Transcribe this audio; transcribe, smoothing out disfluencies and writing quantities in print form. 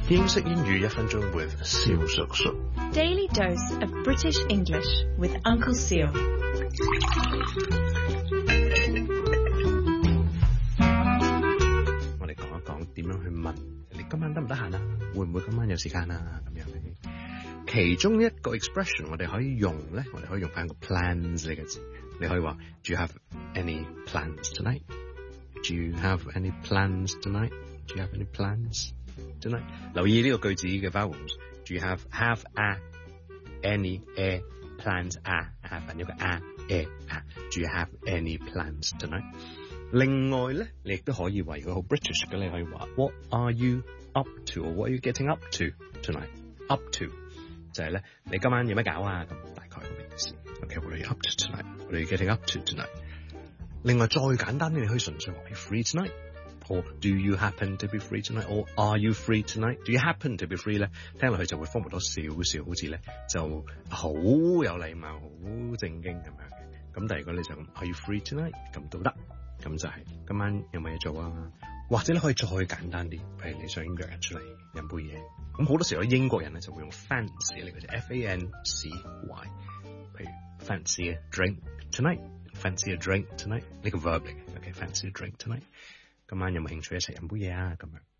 英式英語1分鐘 with 蕭叔叔。 Daily dose of British English with Uncle Seal. 我哋講一講點樣去問你今晚得唔得閒啊？會唔會今晚有時間啊？咁樣其中一個 expression 我哋可以用咧，我哋可以用翻個 plans 呢個字。你可以話 Do you have any plans tonight? Do you have any plans tonight? Do you have any plans tonight? 留意呢個句子嘅 vowels。Do you have a any a plans a 有個 a Do you have any plans tonight? 另外咧，你亦都可以話，如果好 British 嘅，你可以話 What are you up to? Or what are you getting up to tonight? Up to 就係咧，你今晚有咩搞啊？咁大概咁嘅意思。Okay, what are you up to tonight? What are you getting up to tonight? 另外再簡單啲，你可以純粹話 Are you free tonight? Or do you happen to be free tonight? Or are you free tonight? Do you happen to be free 咧？聽落去就會豐富多少少，好似咧就好有禮貌、好正經咁樣嘅。咁但係如果你就咁 Are you free tonight? 咁都得。咁就係今晚有冇嘢做啊？或者你可以再簡單啲，譬如你想約人出嚟飲杯嘢。咁好多時候英國人咧就會用 fancy 呢個字 fancy。譬如 fancy a drink tonight, fancy a drink tonight 呢個 verb 嚟嘅。Okay, fancy a drink tonight。今晚有冇興趣一齊飲杯嘢啊？咁樣。